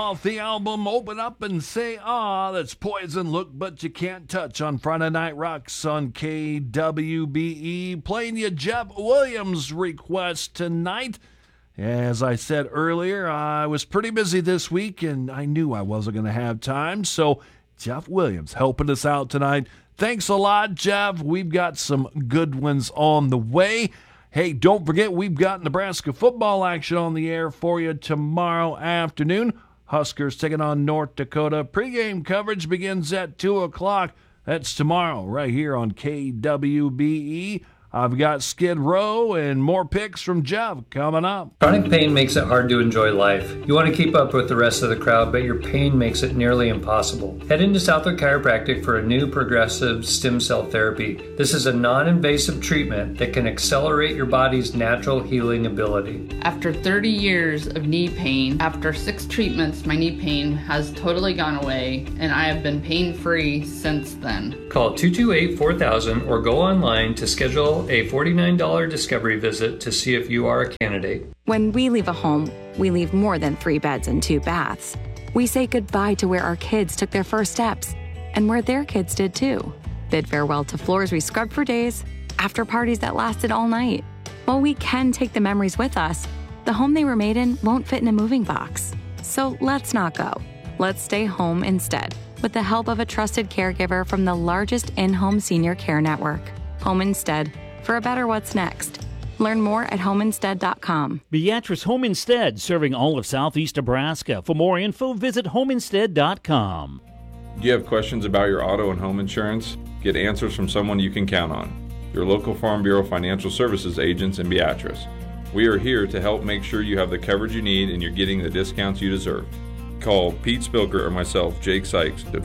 off the album Open Up and Say Ah. That's Poison, Look But You Can't Touch on Friday Night Rocks on KWBE. Playing you Jeff Williams' request tonight. As I said earlier, I was pretty busy this week and I knew I wasn't going to have time, so Jeff Williams helping us out tonight. Thanks a lot, Jeff. We've got some good ones on the way. Hey, don't forget, we've got Nebraska football action on the air for you tomorrow afternoon. Huskers taking on North Dakota. Pre-game coverage begins at 2 o'clock. That's tomorrow right here on KWBE. I've got Skid Row and more picks from Jeff coming up. Chronic pain makes it hard to enjoy life. You want to keep up with the rest of the crowd, but your pain makes it nearly impossible. Head into Southwood Chiropractic for a new progressive stem cell therapy. This is a non-invasive treatment that can accelerate your body's natural healing ability. After 30 years of knee pain, after 6 treatments, my knee pain has totally gone away, and I have been pain-free since then. Call 228-4000 or go online to schedule a $49 discovery visit to see if you are a candidate. When we leave a home, we leave more than 3 beds and 2 baths. We say goodbye to where our kids took their first steps and where their kids did too. Bid farewell to floors we scrubbed for days, after parties that lasted all night. While we can take the memories with us, the home they were made in won't fit in a moving box. So let's not go. Let's stay home instead, with the help of a trusted caregiver from the largest in-home senior care network. Home Instead, for a better what's next. Learn more at homeinstead.com. Beatrice Home Instead, serving all of southeast Nebraska. For more info, visit homeinstead.com. Do you have questions about your auto and home insurance? Get answers from someone you can count on. Your local Farm Bureau Financial Services agents in Beatrice. We are here to help make sure you have the coverage you need and you're getting the discounts you deserve. Call Pete Spilker or myself, Jake Sykes, at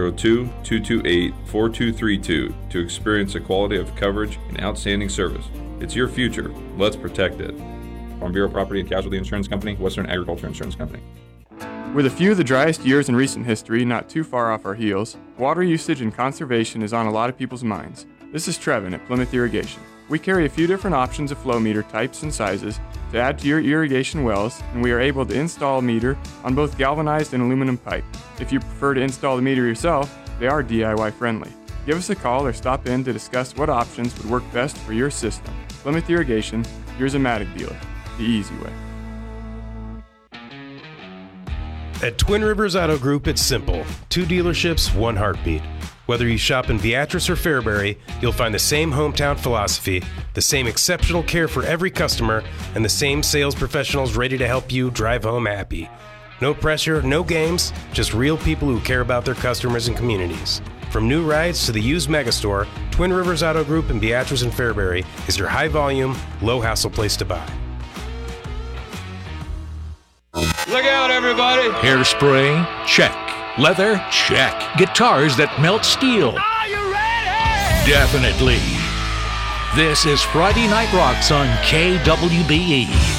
402-228-4232 to experience the quality of coverage and outstanding service. It's your future. Let's protect it. Farm Bureau Property and Casualty Insurance Company, Western Agriculture Insurance Company. With a few of the driest years in recent history not too far off our heels, water usage and conservation is on a lot of people's minds. This is Trevin at Plymouth Irrigation. We carry a few different options of flow meter types and sizes to add to your irrigation wells, and we are able to install a meter on both galvanized and aluminum pipe. If you prefer to install the meter yourself, they are DIY friendly. Give us a call or stop in to discuss what options would work best for your system. Plymouth Irrigation, your Zematic dealer, the easy way. At Twin Rivers Auto Group, it's simple. 2 dealerships, 1 heartbeat. Whether you shop in Beatrice or Fairbury, you'll find the same hometown philosophy, the same exceptional care for every customer, and the same sales professionals ready to help you drive home happy. No pressure, no games, just real people who care about their customers and communities. From new rides to the used megastore, Twin Rivers Auto Group in Beatrice and Fairbury is your high-volume, low-hassle place to buy. Look out, everybody! Hairspray? Check. Leather? Check. Guitars that melt steel? Are you ready? Definitely. This is Friday Night Rocks on KWBE.